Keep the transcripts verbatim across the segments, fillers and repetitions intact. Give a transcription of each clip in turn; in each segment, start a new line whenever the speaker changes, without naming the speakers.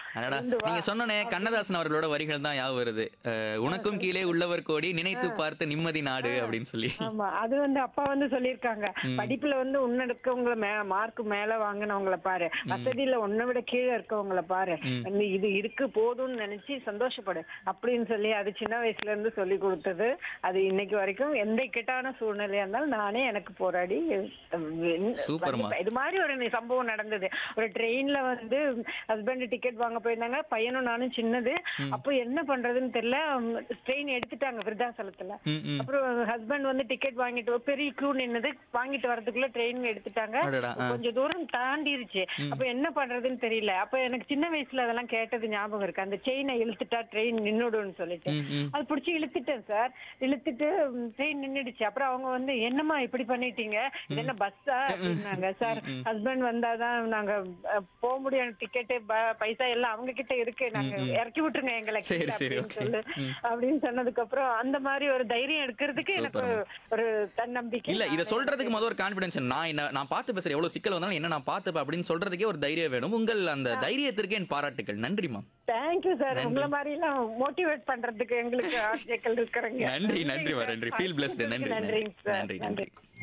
அடடா!
எழுந்து வா
நீங்க சொன்னோனே
அப்படின்னு.
கண்ணதாசன் அவர்களோட வரிகள் தான் ஞாபகம் வருது. அ "உனக்கும் கீழே உள்ளவர் கோடி நினைத்து பார்த்து நிம்மதி நாடு" அப்படின்னு சொல்லி.
ஆமா அது வந்து அப்பா வந்து சொல்லியிருக்காங்க.
ம்.
படிப்புல வந்து உன்ன இருக்கவங்கள மே மார்க் மேல வாங்கினவங்கள பாரு, வசதியில உன்னை விட கீழே இருக்கவங்கள பாரு,
ம்.
வந்து இது இருக்கு போதும்னு நினைச்சு சந்தோஷப்படு அப்படின்னு சொல்லி அது சின்ன வயசுல இருந்து சொல்லி கொடுத்தது. அது இன்னைக்கு வரைக்கும் எந்த இக்கட்டான சூழ்நிலையா இருந்தாலும் நானே எனக்கு போராடி வென்-
சூப்பர்மா.
வந்து இது மாதிரி ஒரு சம்பவம் நடந்தது. ஒரு ட்ரெயின்ல வந்து ஹஸ்பண்ட் டிக்கெட் வாங்க போயிருந்தாங்க, பையனும் நானும் சின்னது. அப்போ என்ன பண்றதுன்னு தெரியல, ட்ரெயின் எடுத்துட்டாங்க விருத்தாசலத்துல.
ம், ம்.
அப்புறம் ஹஸ்பண்ட் வந்து டிக்கெட் வாங்கிட்டு ஒரு பெரிய க்யூ நின்னது, வாங்கிட்டு வரதுக்குள்ள ட்ரெயின் எடுத்துட்டாங்க.
அடடா, ஆ.
கொஞ்சம் தூரம் தாண்டிருச்சு. அப்ப என்ன பண்றதுன்னு தெரியல. அப்ப எனக்கு சின்ன வயசுல அதெல்லாம் கேட்டது ஞாபகம் இருக்கு. அந்த செயினை இழுத்துட்டா ட்ரெயின் நின்னுடும்னு சொல்லிட்டு
ம், ம்.
அது பிடிச்சி இழுத்துட்டேன் சார். இழுத்துட்டு ட்ரெயின் நின்னுடுச்சு. அப்புறம் அவங்க வந்து என்னம்மா இப்படி பண்ணிட்டீங்க, இது என்ன பஸ்ஸா அப்படின்னாங்க. சார் ஹஸ்பண்ட் வந்தாதான் நாங்க அஹ், போக முடியும், டிக்கெட்டு பைசா எல்லாம் அவங்க கிட்ட இருக்கு, நாங்க இறக்கி விட்டுருங்க எங்களை
சரி,
கீழே
சரி,
அப்படின்னு
okay.
சொல்லு
ம்.
அப்படின்னு சொன்னதுக்கு அப்புறம் அந்த மாதிரி ஒரு தைரியம் எடுக்கிறதுக்கு எனக்கு ஒரு தன்னம்பிக்கை.
இல்ல இத சொல்றதுக்கு முதல்ல ஒரு கான்ஃபிடன்ஸ். நான் என்ன நான் பார்த்து பேசுறேன், எவ்வளவு சிக்கல் வந்தாலும் என்ன நான் பார்த்துப்பேன் அப்படின்னு சொல்றதுக்கே ஒரு தைரியம் வேணும். உங்கள் அந்த தைரியத்திற்கு என் பாராட்டுகள். நன்றிமா.
Thank you sir. உங்களை மாதிரி எல்லாம் மோட்டிவேட் பண்றதுக்கு எங்களுக்கு ஆட்கள் இருக்கிறாங்க.
நன்றி நன்றிமா நன்றி. Feel blessed. நன்றி நன்றி
நன்றிங்க சார்.
நன்றி நன்றி.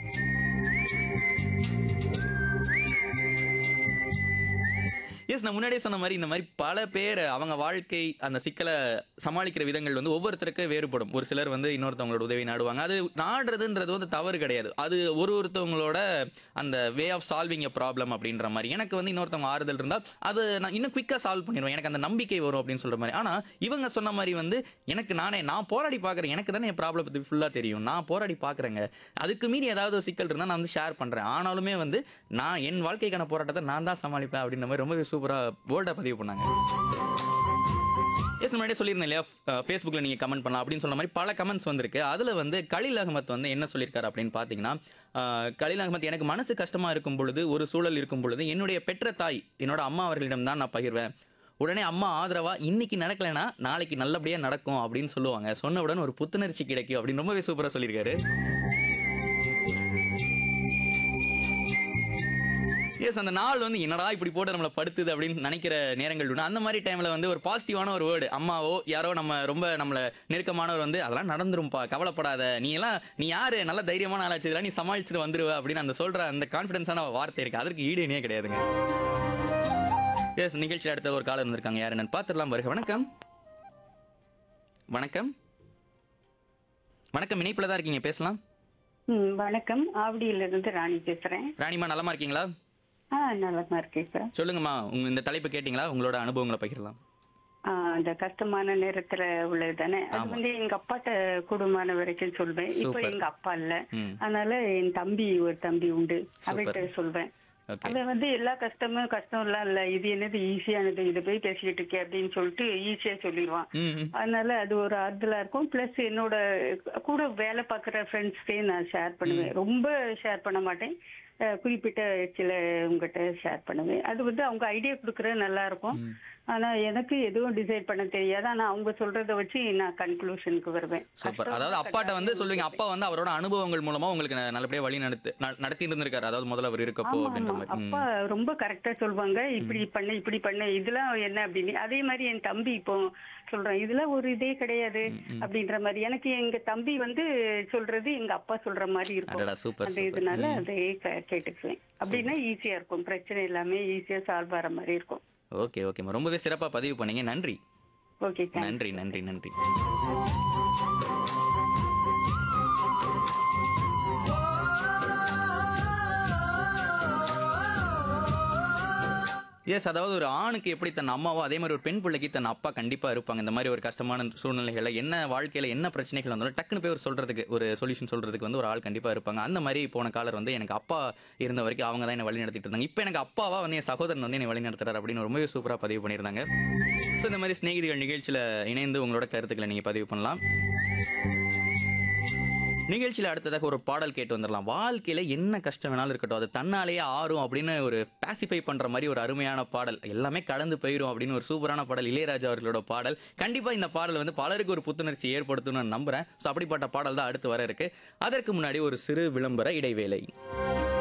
எஸ், நான் முன்னாடியே சொன்ன மாதிரி இந்த மாதிரி பல பேர் அவங்க வாழ்க்கை அந்த சிக்கலை சமாளிக்கிற விதங்கள் வந்து ஒவ்வொருத்தருக்கு வேறுபடும். ஒரு சிலர் வந்து இன்னொருத்தவங்களோட உதவி நாடுவாங்க. அது நாடுறதுன்றது வந்து தவறு கிடையாது. அது ஒரு ஒருத்தவங்களோட அந்த way of solving a problem அப்படின்ற மாதிரி. எனக்கு வந்து இன்னொருத்தவங்க ஆறுதல் இருந்தால் அது நான் இன்னும் குயிக்காக சால்வ் பண்ணிடுவேன். எனக்கு அந்த நம்பிக்கை வரும் அப்படின்னு சொல்ற மாதிரி. ஆனால் இவங்க சொன்ன மாதிரி வந்து எனக்கு நானே நான் போராடி பார்க்குறேன், எனக்கு தானே என் ப்ராப்ளம் பற்றி ஃபுல்லாக தெரியும், நான் போராடி பார்க்குறேங்க, அதுக்கு மீறி ஏதாவது ஒரு சிக்கல் இருந்தால் நான் வந்து ஷேர் பண்ணுறேன், ஆனாலுமே வந்து நான் என் வாழ்க்கைக்கான போராட்டத்தை நான் தான் சமாளிப்பேன் அப்படின்ற மாதிரி ரொம்ப சூப்பராக போல்டாக பதிவு பண்ணாங்க. எஸ், முன்னாடியே சொல்லியிருந்தேன் இல்லையா, ஃபேஸ்புக்கில் நீங்கள் கமெண்ட் பண்ணலாம் அப்படின்னு சொன்ன மாதிரி பல கமெண்ட்ஸ் வந்திருக்கு. அதில் வந்து கலீல் அகமத் வந்து என்ன சொல்லியிருக்காரு அப்படின்னு பார்த்தீங்கன்னா, அஹ், கலீல் அகமத், எனக்கு மனசு கஷ்டமாக இருக்கும் பொழுது, ஒரு சூழல் இருக்கும் பொழுது என்னுடைய பெற்ற தாய் என்னோட அம்மா அவர்களிடம் தான் நான் பகிர்வேன். உடனே அம்மா ஆதரவா இன்னைக்கு நடக்கலைன்னா நாளைக்கு நல்லபடியாக நடக்கும் அப்படின்னு சொல்லுவாங்க. சொன்னவுடன் ஒரு புத்துணர்ச்சி கிடைக்கும் அப்படின்னு ரொம்பவே சூப்பராக சொல்லியிருக்காரு. எஸ், அந்த நாள் வந்து என்னடா இப்படி போட்டு நம்மளை படுத்துது அப்படின்னு நினைக்கிற நேரங்கள் உண்டு. அந்த மாதிரி டைம்ல வந்து ஒரு பாசிட்டிவான ஒரு வேர்டு, அம்மாவோ யாரோ நம்ம ரொம்ப நம்மள நெருக்கமானவர் வந்து அதெல்லாம் நடந்துரும்பா, கவலைப்படாத, நீ எல்லாம் நீ யாரு, நல்ல தைரியமான ஆளாச்சு, இதெல்லாம் நீ சமாளிச்சுட்டு வந்துருவ அப்படின்னு அந்த சொல்ற அந்த கான்ஃபிடன்ஸான வார்த்தை இருக்கு. அதற்கு ஈடு இணையே கிடையாதுங்க. எஸ், நிகழ்ச்சியில் அடுத்த ஒரு காலம் வந்திருக்காங்க. யார் என்னன்னு பார்த்துடலாம். வருக. வணக்கம். வணக்கம் வணக்கம் இணைப்புல தான் இருக்கீங்க, பேசலாம்.
ம், வணக்கம். ஆவடியில இருந்து ராணி பேசுறேன்.
ராணிமா, நலமா இருக்கீங்களா?
ஆ, நலமா இருக்கேன் சார்.
சொல்லுங்கம்மா, உங்க இந்த தலைப்பு கேட்டீங்களா? உங்களோட அனுபவங்களை பகிரலாம்.
ஆ, அந்த கஷ்டமான நேரத்துல உள்ளது தானே. அது
ஆமா.
வந்து எங்க அப்பாட்ட குடும்பமான வரைக்கும் சொல்வேன். இப்போ
சூப்பர்.
எங்க அப்பா இல்ல,
ம்.
அதனால என் தம்பி ஒரு தம்பி உண்டு, அவர்கிட்ட
சூப்பர்.
சொல்வேன்.
ஓகே.
அவன் வந்து எல்லா கஷ்டமும் கஷ்டம் எல்லாம் இல்ல, இது என்னது ஈஸியானது, இதை போய் பேசிக்கிட்டு இருக்கே அப்படின்னு சொல்லிட்டு ஈஸியா சொல்லிடுவான்.
ம், ம்.
அதனால அது ஒரு ஆறுதலா இருக்கும். பிளஸ் என்னோட கூட வேலை பார்க்குற ஃப்ரெண்ட்ஸ்க்கே நான் ஷேர் பண்ணுவேன். ரொம்ப ஷேர் பண்ண மாட்டேன், அஹ் குறிப்பிட்ட சில உங்ககிட்ட ஷேர் பண்ணுவேன். அது வந்து அவங்க ஐடியா கொடுக்கறது நல்லா இருக்கும். ஆனா எனக்கு எதுவும் டிசைட் பண்ண தெரியாது. ஆனா அவங்க சொல்றத வச்சு நான் கன்க்ளூஷனுக்கு வருவேன்.
சூப்பர். அதாவது அப்பாட்ட வந்து சொல்லுவீங்க, அப்பா வந்து அவரோட அனுபவங்கள் மூலமா உங்களுக்கு ந- நல்லபடியா வழி நடத்து ந- நடத்தி இருந்திருக்காரு, அதாவது முதல்ல அவர் இருக்கப்போ
ஆமா,
அப்படின்ற
ஆமா.
மாதிரி. ம்.
அப்பா ரொம்ப கரெக்டா சொல்லுவாங்க, இப்படி பண்ணு இப்படி பண்ணு இதெல்லாம் என்ன அப்படின்னு. அதே மாதிரி என் தம்பி இப்போ சொல்றான், இதெல்லாம் ஒரு இதே கிடையாது அப்படின்ற மாதிரி. எனக்கு எங்க தம்பி வந்து சொல்றது எங்க அப்பா சொல்ற மாதிரி இருக்கும்.
அடடா, சூப்பர்,
அந்த
சூப்பர்.
இதனால
ம்.
அதே கே- கேட்டுக்குவேன். அப்படின்னா ஈஸியா இருக்கும், பிரச்சனை எல்லாமே ஈஸியா சால்வ் ஆகிற மாதிரி இருக்கும்.
ஓகே ஓகேம்மா, ரொம்பவே சிறப்பா பதிவு பண்ணீங்க. நன்றி
ஓகே, தேங்க்ஸ்.
நன்றி நன்றி நன்றி. எஸ், அதாவது ஒரு ஆணுக்கு எப்படி தன் அம்மாவோ அதே மாதிரி ஒரு பெண் பிள்ளைக்கு தன் அப்பா கண்டிப்பா இருப்பாங்க. இந்த மாதிரி ஒரு கஷ்டமான சூழ்நிலைகளை, என்ன வாழ்க்கையில என்ன பிரச்சனைகள் வந்தாலும் டக்குன்னு போய் ஒரு சொல்றதுக்கு, ஒரு சொல்யூஷன் சொல்றதுக்கு வந்து ஒரு ஆள் கண்டிப்பா இருப்பாங்க. அந்த மாதிரி போன காலர் வந்து எனக்கு அப்பா இருந்த வரைக்கும் அவங்க தான் என்ன வழி நடத்திட்டு இருந்தாங்க. இப்போ எனக்கு அப்பாவா வந்து என் சகோதரன் வந்து என்னை வழி நடத்துறாரு அப்படின்னு ரொம்பவே சூப்பரா பதிவு பண்ணியிருந்தாங்க. ஸோ இந்த மாதிரி சிநேகிதிகள் நிகழ்ச்சியில இணைந்து உங்களோட கருத்துக்களை நீங்க பதிவு பண்ணலாம். நிகழ்ச்சியில் அடுத்ததாக ஒரு பாடல் கேட்டு வந்துடலாம். வாழ்க்கையில என்ன கஷ்டம் வேணாலும் இருக்கட்டும், அது தன்னாலேயே ஆறும் அப்படின்னு ஒரு பாசிஃபை பண்ற மாதிரி ஒரு அருமையான பாடல், எல்லாமே கடந்து போயிடும் அப்படின்னு ஒரு சூப்பரான பாடல், இளையராஜா அவர்களோட பாடல். கண்டிப்பா இந்த பாடல் வந்து பலருக்கு ஒரு புத்துணர்ச்சி ஏற்படுத்தும்னு நான் நம்புறேன். ஸோ அப்படிப்பட்ட பாடல் தான் அடுத்து வர இருக்கு. அதற்கு முன்னாடி ஒரு சிறு விளம்பர இடைவேளை.